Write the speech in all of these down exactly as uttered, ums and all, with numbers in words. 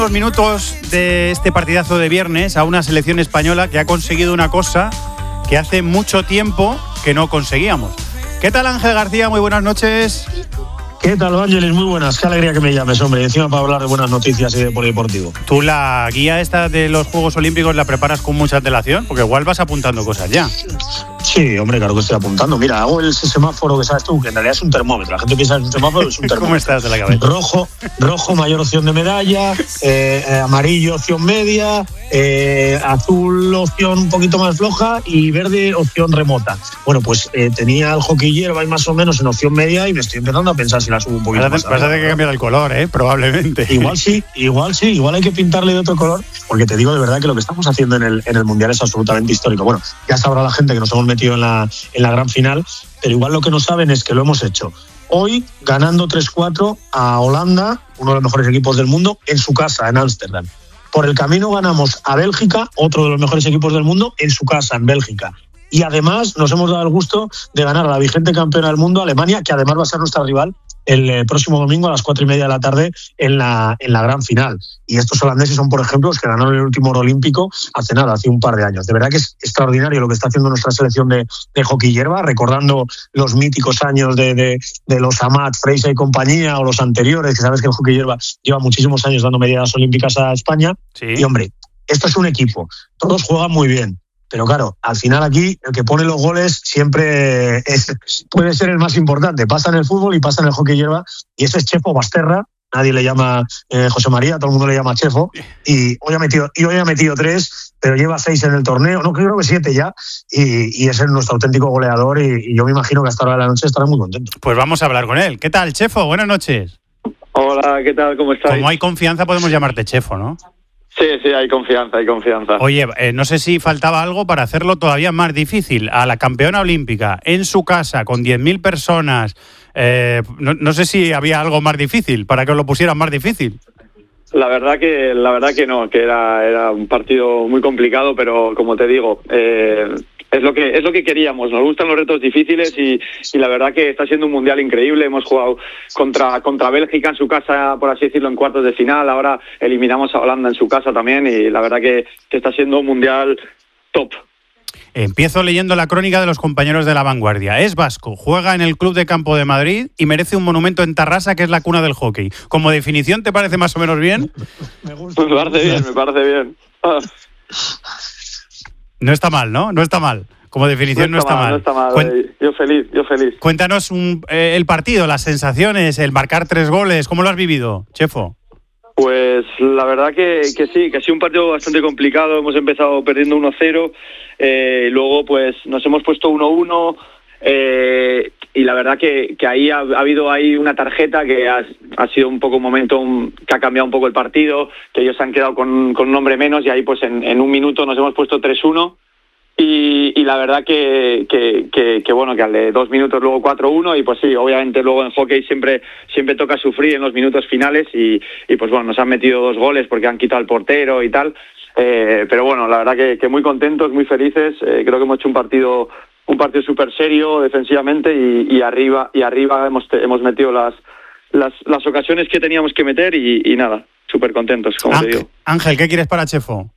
Los minutos de este partidazo de viernes a una selección española que ha conseguido una cosa que hace mucho tiempo que no conseguíamos. ¿Qué tal, Ángel García? Muy buenas noches. ¿Qué tal, Ángeles? Muy buenas. Qué alegría que me llames, hombre. Encima para hablar de buenas noticias y de polideportivo. ¿Tú la guía esta de los Juegos Olímpicos la preparas con mucha antelación? Porque igual vas apuntando cosas ya. Sí, hombre, claro que estoy apuntando. Mira, hago el semáforo que sabes tú, que en realidad es un termómetro. La gente piensa que es un semáforo, es un termómetro. ¿Cómo estás de la cabeza? Rojo, rojo mayor opción de medalla, eh, eh, amarillo opción media, eh, azul opción un poquito más floja y verde opción remota. Bueno, pues eh, tenía el hockey hierba y más o menos en opción media y me estoy empezando a pensar si la subo un poquito más. Vas a tener que cambiar el color, ¿eh? Probablemente. Igual sí, igual sí, igual hay que pintarle de otro color, porque te digo de verdad que lo que estamos haciendo en el, en el Mundial es absolutamente histórico. Bueno, ya sabrá la gente que nos hemos metido en la, en la gran final, pero igual lo que no saben es que lo hemos hecho hoy ganando tres cuatro a Holanda, uno de los mejores equipos del mundo, en su casa, en Ámsterdam. Por el camino ganamos a Bélgica, otro de los mejores equipos del mundo, en su casa, en Bélgica. Y además nos hemos dado el gusto de ganar a la vigente campeona del mundo, Alemania, que además va a ser nuestra rival el próximo domingo a las cuatro y media de la tarde en la, en la gran final. Y estos holandeses son, por ejemplo, los que ganaron el último oro olímpico hace nada, hace un par de años. De verdad que es extraordinario lo que está haciendo nuestra selección de, de hockey hierba, recordando los míticos años de, de, de los Amat, Freisa y compañía, o los anteriores, que sabes que el hockey hierba lleva muchísimos años dando medallas olímpicas a España. Sí. Y, hombre, esto es un equipo. Todos juegan muy bien. Pero claro, al final aquí el que pone los goles siempre es, puede ser el más importante. Pasa en el fútbol y pasa en el hockey hierba. Y ese es Chefo Basterra. Nadie le llama eh, José María, todo el mundo le llama Chefo. Y hoy ha metido, y hoy ha metido tres, pero lleva seis en el torneo. No, creo que siete ya. Y, y es nuestro auténtico goleador. Y, y yo me imagino que hasta ahora de la noche estará muy contento. Pues vamos a hablar con él. ¿Qué tal, Chefo? Buenas noches. Hola, ¿qué tal? ¿Cómo estáis? Como hay confianza podemos llamarte Chefo, ¿no? Sí, sí, hay confianza, hay confianza. Oye, eh, no sé si faltaba algo para hacerlo todavía más difícil. A la campeona olímpica, en su casa, con diez mil personas. Eh, no, no sé si había algo más difícil, para que os lo pusieran más difícil. La verdad que la verdad que no, que era, era un partido muy complicado, pero como te digo, eh, es lo que es lo que queríamos. Nos gustan los retos difíciles y, y la verdad que está siendo un mundial increíble. Hemos jugado contra contra Bélgica en su casa, por así decirlo, en cuartos de final. Ahora eliminamos a Holanda en su casa también y la verdad que, que está siendo un mundial top. Empiezo leyendo la crónica de los compañeros de La Vanguardia. Es vasco, juega en el Club de Campo de Madrid y merece un monumento en Tarrasa, que es la cuna del hockey. ¿Como definición te parece más o menos bien? Me gusta. Me parece bien, me parece bien. Ah. No está mal, ¿no? No está mal. Como definición no está, no está mal. mal. No está mal. Cuen- yo feliz, yo feliz. Cuéntanos un, eh, el partido, las sensaciones, el marcar tres goles. ¿Cómo lo has vivido, Chefo? Pues la verdad que, que sí, que ha sido un partido bastante complicado. Hemos empezado perdiendo uno cero, eh, luego pues nos hemos puesto uno uno, eh, y la verdad que, que ahí ha, ha habido ahí una tarjeta que ha, ha sido un poco un momento un, que ha cambiado un poco el partido, que ellos se han quedado con, con un hombre menos y ahí pues en, en un minuto nos hemos puesto tres uno. Y, y la verdad que, que, que, que bueno, que al de dos minutos luego cuatro uno y pues sí, obviamente luego en hockey siempre siempre toca sufrir en los minutos finales y, y pues bueno, nos han metido dos goles porque han quitado al portero y tal, eh, pero bueno, la verdad que, que muy contentos, muy felices, eh, creo que hemos hecho un partido un partido súper serio defensivamente y, y arriba y arriba hemos hemos metido las, las, las ocasiones que teníamos que meter y, y nada, súper contentos, como Ángel, te digo. Ángel, ¿qué quieres para Chefo?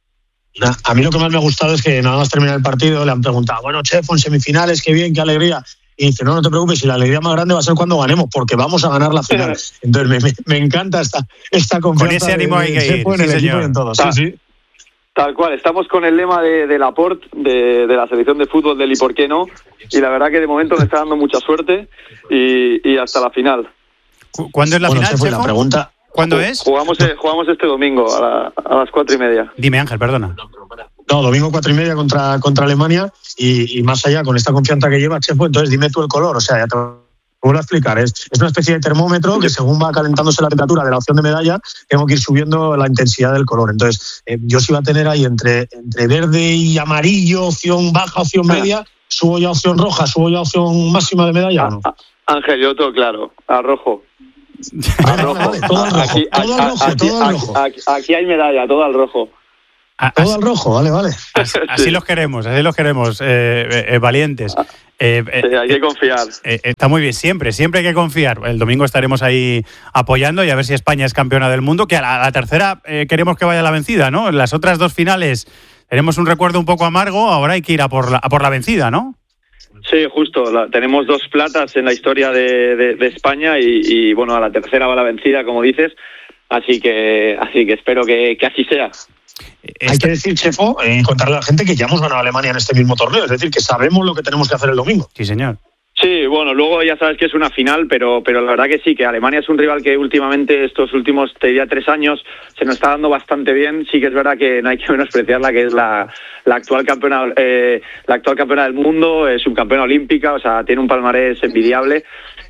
A mí lo que más me ha gustado es que nada más terminar el partido le han preguntado, bueno, Chefo, en semifinales, qué bien, qué alegría. Y dice, no, no te preocupes, y la alegría más grande va a ser cuando ganemos, porque vamos a ganar la final. Entonces me, me, me encanta esta, esta confianza. Con ese ánimo de, hay que de ir, en sí, el señor. equipo y en todo. Sí, sí. Tal cual, estamos con el lema de, de Laporte, de, de la selección de fútbol del y por qué no, y la verdad que de momento me está dando mucha suerte y, y hasta la final. ¿Cu- ¿Cuándo es la Bueno, final, Chefo, y Chefo? la pregunta... ¿Cuándo es? Jugamos, eh, jugamos este domingo a, la, a las cuatro y media. Dime, Ángel, perdona. No, domingo cuatro y media contra, contra Alemania y, y más allá con esta confianza que lleva Chefo, entonces dime tú el color, o sea, ya te lo vuelvo a explicar, es, es una especie de termómetro que según va calentándose la temperatura de la opción de medalla, tengo que ir subiendo la intensidad del color, entonces eh, yo sí iba a tener ahí entre, entre verde y amarillo, opción baja, opción media, subo ya opción roja, subo ya opción máxima de medalla, ¿o no? Ángel, yo todo claro, a rojo. Vale, vale, vale, todo al rojo, Aquí, todo al rojo, aquí, todo al rojo. aquí, aquí hay medalla, todo al rojo. Todo al rojo, vale, vale. Así, así sí. los queremos, así los queremos, eh, eh, eh, valientes. Eh, eh, sí, hay que confiar. Eh, está muy bien, siempre, siempre hay que confiar. El domingo estaremos ahí apoyando y a ver si España es campeona del mundo, que a la, a la tercera eh, queremos que vaya la vencida, ¿no? En las otras dos finales tenemos un recuerdo un poco amargo, ahora hay que ir a por la, a por la vencida, ¿no? Sí, justo. La, tenemos dos platas en la historia de, de, de España y, y, bueno, a la tercera va la vencida, como dices. Así que, así que espero que, que así sea. Hay que decir, Chefo, y eh, contarle a la gente que ya hemos ganado a Alemania en este mismo torneo. Es decir, que sabemos lo que tenemos que hacer el domingo. Sí, señor. Sí, bueno, luego ya sabes que es una final, pero pero la verdad que sí, que Alemania es un rival que últimamente, estos últimos, te diría, tres años, se nos está dando bastante bien. Sí que es verdad que no hay que menospreciarla, que es la, la actual campeona eh, la actual campeona del mundo, es subcampeona olímpica, o sea, tiene un palmarés envidiable.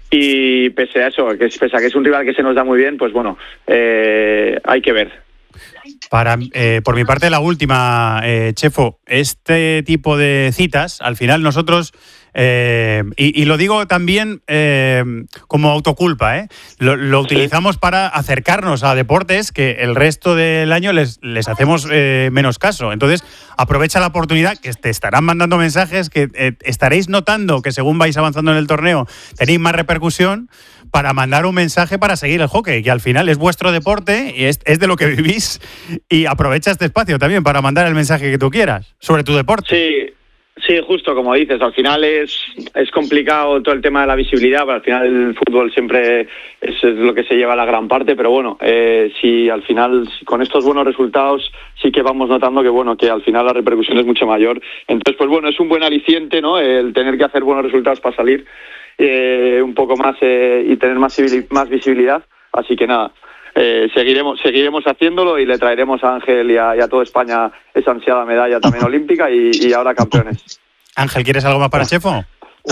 Y pese a eso, que pese a que es un rival que se nos da muy bien, pues bueno, eh, hay que ver. Para, eh, por mi parte, la última, eh, Chefo, este tipo de citas, al final nosotros, eh, y, y lo digo también eh, como autoculpa, ¿eh? lo, lo utilizamos para acercarnos a deportes que el resto del año les, les hacemos eh, menos caso. Entonces, aprovecha la oportunidad, que te estarán mandando mensajes, que eh, estaréis notando que según vais avanzando en el torneo tenéis más repercusión, para mandar un mensaje para seguir el hockey, que al final es vuestro deporte y es, es de lo que vivís, y aprovecha este espacio también para mandar el mensaje que tú quieras sobre tu deporte. Sí, sí, justo como dices, al final es, es complicado todo el tema de la visibilidad, pero al final el fútbol siempre es, es lo que se lleva la gran parte, pero bueno, eh, si al final si con estos buenos resultados sí que vamos notando que bueno, que al final la repercusión es mucho mayor. Entonces, pues bueno, es un buen aliciente, ¿no? El tener que hacer buenos resultados para salir Eh, un poco más eh, y tener más, más visibilidad, así que nada, eh, seguiremos seguiremos haciéndolo y le traeremos a Ángel y a, y a toda España esa ansiada medalla también olímpica y, y ahora campeones. Ángel, ¿quieres algo más para Chefo?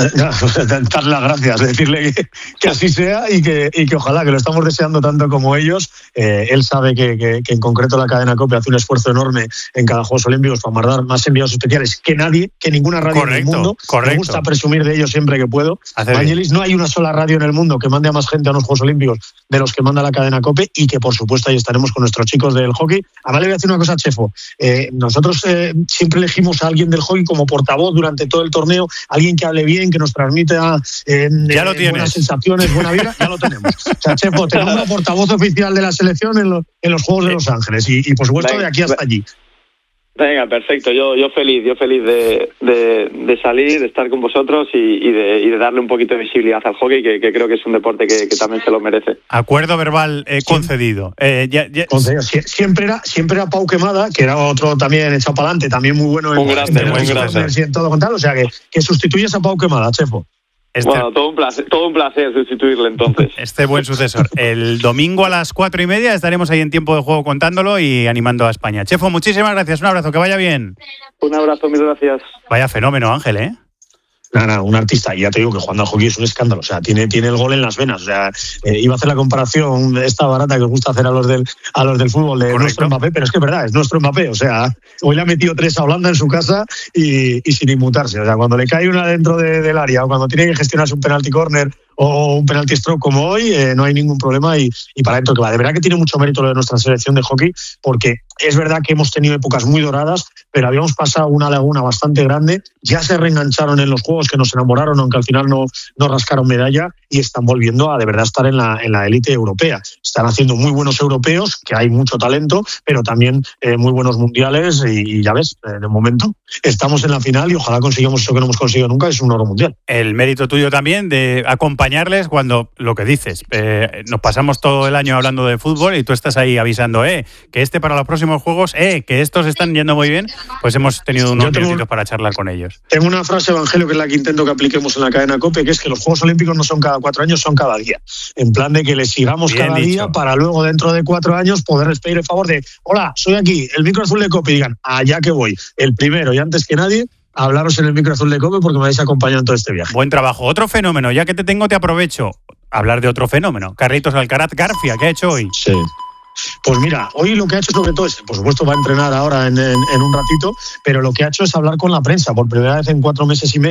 Darle las gracias, decirle que, que así sea y que, y que ojalá, que lo estamos deseando tanto como ellos. Eh, él sabe que, que, que en concreto la cadena COPE hace un esfuerzo enorme en cada Juegos Olímpicos para mandar más enviados especiales que nadie, que ninguna radio correcto, en el mundo. Correcto. Me gusta presumir de ellos siempre que puedo. Vangelis, no hay una sola radio en el mundo que mande a más gente a unos Juegos Olímpicos de los que manda la cadena COPE, y que por supuesto ahí estaremos con nuestros chicos del hockey. Además le voy a decir una cosa, Chefo. Eh, nosotros eh, siempre elegimos a alguien del hockey como portavoz durante todo el torneo, alguien que hable bien, que nos transmita eh, ya lo eh, buenas sensaciones, buena vida, ya lo tenemos. O sea, Chefo, tenemos una portavoz oficial de la selección en, lo, en los Juegos de Los Ángeles y, y por supuesto venga, de aquí hasta allí. Venga, perfecto. Yo yo feliz, yo feliz de, de, de salir, de estar con vosotros y, y, de, y de darle un poquito de visibilidad al hockey, que, que creo que es un deporte que, que también se lo merece. Acuerdo verbal eh, concedido. Eh, ya, ya... concedido. Sie, siempre era siempre era Pau Quemada, que era otro también echado para adelante, también muy bueno en, un grande, en, muy grande. en todo con tal, o sea que, que sustituyes a Pau Quemada, Chefo. Este, bueno, todo un placer, todo un placer sustituirle entonces. Este buen sucesor. El domingo a las cuatro y media estaremos ahí en tiempo de juego contándolo y animando a España. Chefo, muchísimas gracias. Un abrazo, que vaya bien. Un abrazo, mil gracias. Vaya fenómeno, Ángel, ¿eh? Nada, nada, un artista, y ya te digo que jugando al hockey es un escándalo, o sea, tiene, tiene el gol en las venas, o sea, eh, iba a hacer la comparación esta barata que os gusta hacer a los del, a los del fútbol de Correcto. Nuestro Mbappé, pero es que es verdad, es nuestro Mbappé, o sea, hoy le ha metido tres a Holanda en su casa y, y sin inmutarse, o sea, cuando le cae una dentro de, del área o cuando tiene que gestionarse un penalti corner o un penalti stroke como hoy, eh, no hay ningún problema y, y para dentro que va. De verdad que tiene mucho mérito lo de nuestra selección de hockey, porque es verdad que hemos tenido épocas muy doradas, pero habíamos pasado una laguna bastante grande, ya se reengancharon en los juegos, que nos enamoraron, aunque al final no, no rascaron medalla, y están volviendo a de verdad estar en la en la élite europea. Están haciendo muy buenos europeos, que hay mucho talento, pero también eh, muy buenos mundiales, y, y ya ves, eh, de momento estamos en la final y ojalá consigamos eso que no hemos conseguido nunca, es un oro mundial. El mérito tuyo también de acompañar cuando lo que dices, eh, nos pasamos todo el año hablando de fútbol y tú estás ahí avisando, eh, que este para los próximos juegos, eh, que estos están yendo muy bien, pues hemos tenido unos tengo, minutitos para charlar con ellos. Tengo una frase, Evangelio, que es la que intento que apliquemos en la cadena COPE, que es que los Juegos Olímpicos no son cada cuatro años, son cada día. En plan de que les sigamos bien cada dicho. Día para luego dentro de cuatro años poderles pedir el favor de, hola, soy aquí, el micro azul de COPE, y digan, allá que voy, el primero y antes que nadie, a hablaros en el micro azul de COPE porque me habéis acompañado en todo este viaje. Buen trabajo. Otro fenómeno, ya que te tengo, te aprovecho. Hablar de otro fenómeno. Carlitos Alcaraz García, ¿qué ha hecho hoy? Sí. Pues mira, hoy lo que ha hecho sobre todo es, por supuesto va a entrenar ahora en, en, en un ratito, pero lo que ha hecho es hablar con la prensa por primera vez en cuatro meses y medio,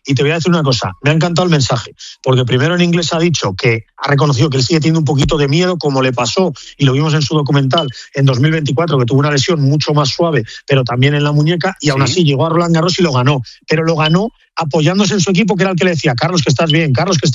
Y te voy a decir una cosa, me ha encantado el mensaje, porque primero en inglés ha dicho que ha reconocido que él sigue teniendo un poquito de miedo, como le pasó, y lo vimos en su documental, en dos mil veinticuatro, que tuvo una lesión mucho más suave, pero también en la muñeca, y aún sí. así llegó a Roland Garros y lo ganó, pero lo ganó apoyándose en su equipo, que era el que le decía, Carlos, que estás bien, Carlos, que estás